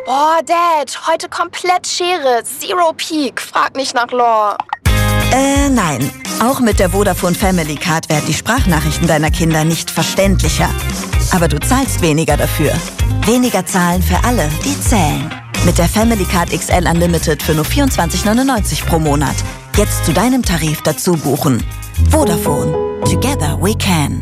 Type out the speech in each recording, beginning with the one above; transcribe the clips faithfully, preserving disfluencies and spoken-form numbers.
Boah, Dad, heute komplett Schere. Zero Peak. Frag nicht nach Lore. Äh, nein. Auch mit der Vodafone Family Card werden die Sprachnachrichten deiner Kinder nicht verständlicher. Aber du zahlst weniger dafür. Weniger zahlen für alle, die zählen. Mit der Family Card X L Unlimited für nur vierundzwanzig neunundneunzig pro Monat. Jetzt zu deinem Tarif dazu buchen. Vodafone. Together we can.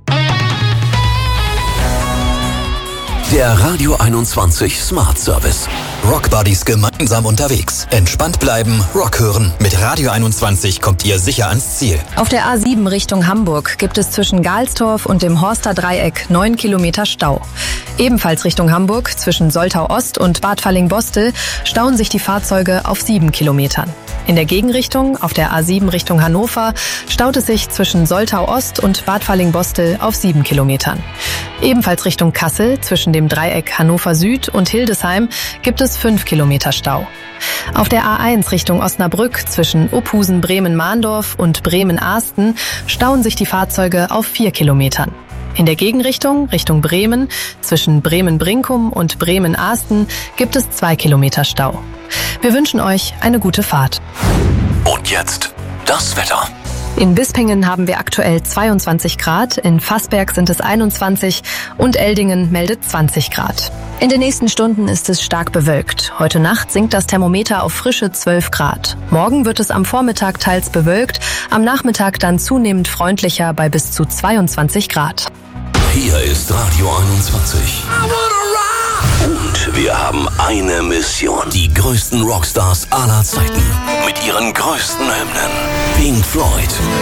Der Radio einundzwanzig Smart Service. Rock Buddies gemeinsam unterwegs. Entspannt bleiben, Rock hören. Mit Radio einundzwanzig kommt ihr sicher ans Ziel. Auf der A sieben Richtung Hamburg gibt es zwischen Galstorf und dem Horster Dreieck neun Kilometer Stau. Ebenfalls Richtung Hamburg zwischen Soltau Ost und Bad Falling-Bostel stauen sich die Fahrzeuge auf sieben Kilometern. In der Gegenrichtung, auf der A sieben Richtung Hannover, staut es sich zwischen Soltau Ost und Bad Falling-Bostel auf sieben Kilometern. Ebenfalls Richtung Kassel, zwischen dem Dreieck Hannover Süd und Hildesheim, gibt es fünf Kilometer Stau. Auf der A eins Richtung Osnabrück, zwischen Uphusen Bremen-Mahndorf und Bremen-Ahsten, stauen sich die Fahrzeuge auf vier Kilometern. In der Gegenrichtung, Richtung Bremen, zwischen Bremen-Brinkum und Bremen-Ahsten, gibt es zwei Kilometer Stau. Wir wünschen euch eine gute Fahrt. Und jetzt das Wetter. In Bispingen haben wir aktuell zweiundzwanzig Grad, in Fassberg sind es einundzwanzig und Eldingen meldet zwanzig Grad. In den nächsten Stunden ist es stark bewölkt. Heute Nacht sinkt das Thermometer auf frische zwölf Grad. Morgen wird es am Vormittag teils bewölkt, am Nachmittag dann zunehmend freundlicher bei bis zu zweiundzwanzig Grad. Hier ist Radio einundzwanzig. Und wir haben eine Mission. Die größten Rockstars aller Zeiten. Mit ihren größten Hymnen. Pink Floyd.